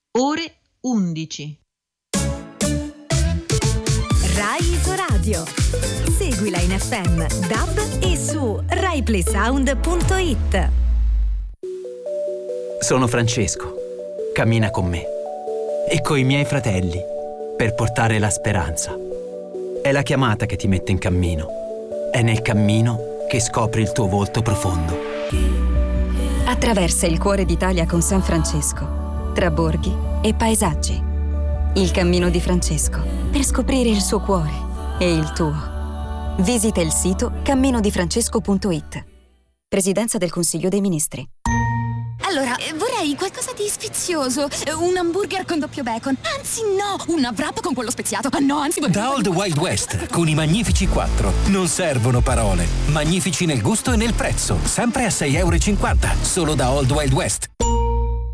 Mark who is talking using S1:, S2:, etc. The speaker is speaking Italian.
S1: Ore 11.
S2: Rai Isoradio. Seguila in FM, DAB e su RaiPlaySound.it.
S3: Sono Francesco. Cammina con me e coi miei fratelli per portare la speranza. È la chiamata che ti mette in cammino. È nel cammino che scopri il tuo volto profondo.
S4: Attraversa il cuore d'Italia con San Francesco, tra borghi e paesaggi. Il cammino di Francesco, per scoprire il suo cuore e il tuo. Visita il sito camminodifrancesco.it. Presidenza del Consiglio dei Ministri.
S5: Allora, vorrei qualcosa di sfizioso. Un hamburger con doppio bacon. Anzi, no, una wrap con quello speziato. Ah, no, anzi...
S6: Da Old Wild West, con i Magnifici 4. Non servono parole. Magnifici nel gusto e nel prezzo. Sempre a €6,50. Solo da Old Wild West.